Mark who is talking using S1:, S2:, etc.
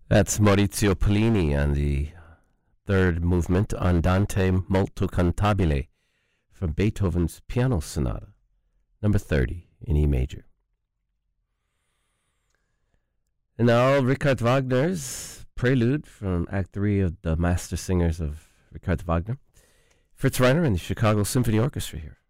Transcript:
S1: That's Maurizio Pollini on the third movement, Andante molto cantabile, from Beethoven's Piano Sonata, number 30 in E major. And now Richard Wagner's Prelude from Act 3 of the Master Singers of Richard Wagner. Fritz Reiner and the Chicago Symphony Orchestra here.